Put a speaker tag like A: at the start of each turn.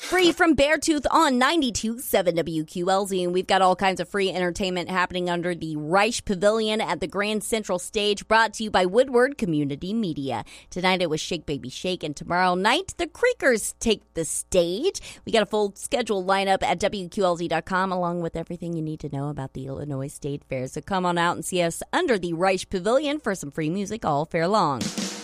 A: Free from Beartooth on 92.7 WQLZ. And we've got all kinds of free entertainment happening under the Reich Pavilion at the Grand Central Stage, brought to you by Woodward Community Media. Tonight it was Shake Baby Shake, and tomorrow night the Creakers take the stage. We got a full schedule lineup at WQLZ.com, along with everything you need to know about the Illinois State Fair. So come on out and see us under the Reich Pavilion for some free music all fair long.